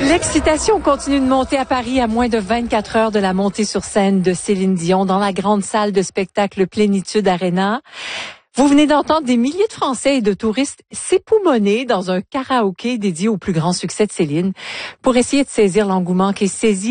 L'excitation continue de monter à Paris à moins de 24 heures de la montée sur scène de Céline Dion dans la grande salle de spectacle Plénitude Arena. Vous venez d'entendre des milliers de Français et de touristes s'époumoner dans un karaoké dédié au plus grand succès de Céline pour essayer de saisir l'engouement qui est saisi